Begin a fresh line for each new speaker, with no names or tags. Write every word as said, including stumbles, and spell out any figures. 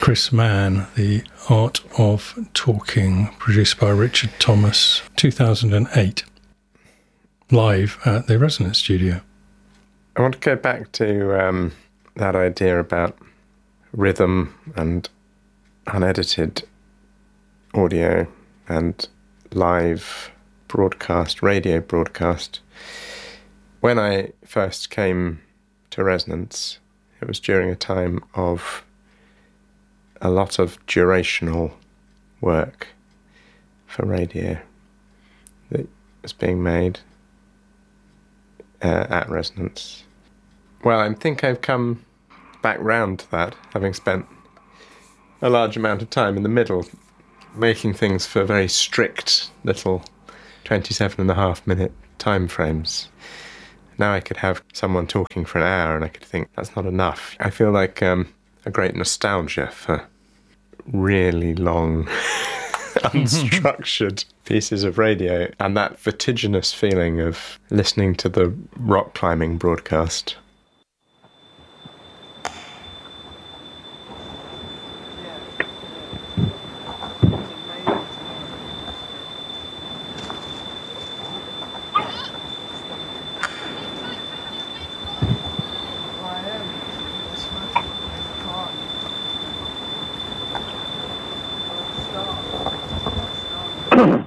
Chris Mann, The Art of Talking, produced by Richard Thomas, two thousand eight, live at the Resonance Studio.
I want to go back to um, that idea about rhythm and unedited audio and live broadcast, radio broadcast. When I first came to Resonance, it was during a time of a lot of durational work for radio that was being made uh, at Resonance. Well, I think I've come back round to that, having spent a large amount of time in the middle making things for very strict little twenty-seven and a half minute time frames. Now I could have someone talking for an hour and I could think, that's not enough. I feel like um, a great nostalgia for really long, unstructured pieces of radio, and that vertiginous feeling of listening to the rock climbing broadcast